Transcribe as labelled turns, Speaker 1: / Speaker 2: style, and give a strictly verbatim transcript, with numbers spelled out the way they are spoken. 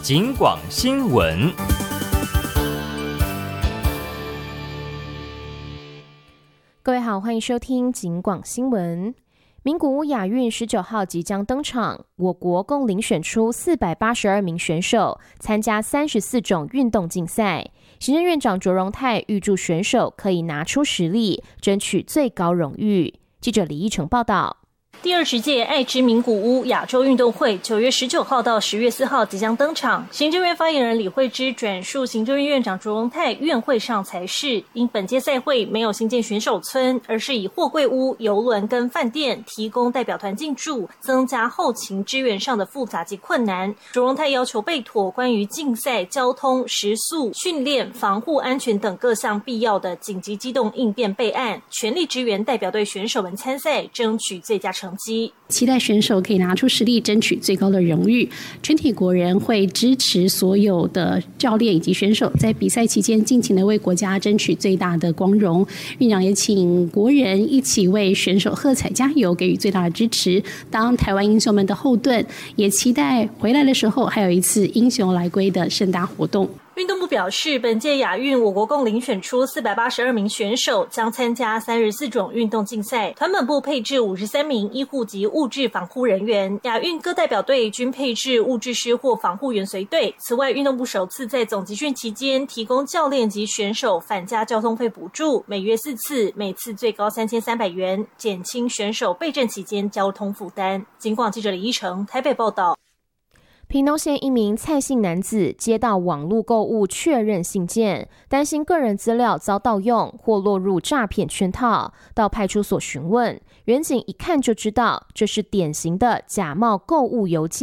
Speaker 1: 警广新闻。
Speaker 2: 各位好，欢迎收听警广新闻。名古屋亚运十九号即将登场，我国共遴选出四百八十二名选手，参加三十四种运动竞赛。行政院长卓荣泰预祝选手可以拿出实力，争取最高荣誉。记者李依成报道。
Speaker 3: 第二十届爱知名古屋亚洲运动会九月十九号到十月四号即将登场。行政院发言人李惠芝转述行政院院长卓荣泰院会上才是，因本届赛会没有新建选手村，而是以货柜屋、邮轮跟饭店提供代表团进驻，增加后勤支援上的复杂及困难。卓荣泰要求备妥关于竞赛、交通、食宿、训练、防护安全等各项必要的紧急机动应变备案，全力支援代表队选手们参赛，争取最佳成绩。
Speaker 4: 期待选手可以拿出实力，争取最高的荣誉。全体国人会支持所有的教练以及选手在比赛期间尽情的为国家争取最大的光荣。院长也请国人一起为选手喝彩加油，给予最大的支持，当台湾英雄们的后盾。也期待回来的时候还有一次英雄来归的盛大活动。
Speaker 3: 运动部表示，本届亚运我国共遴选出四百八十二名选手，将参加三十四种运动竞赛。团本部配置五十三名医护及物质防护人员，亚运各代表队均配置物质师或防护员随队。此外，运动部首次在总集训期间提供教练及选手返家交通费补助，每月四次，每次最高三千三百元，减轻选手备战期间交通负担。警广记者李依成台北报道。
Speaker 2: 屏东县一名蔡姓男子接到网络购物确认信件，担心个人资料遭盗用或落入诈骗圈套，到派出所询问，员警一看就知道这是典型的假冒购物邮件。